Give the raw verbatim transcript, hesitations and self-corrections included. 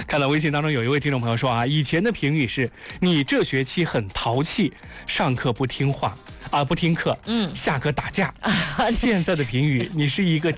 看到微信当中有一位听众朋友说啊，以前的评语是你这学期很淘气，上课不听话啊，不听课，嗯，下课打架。现在的评语，你是一个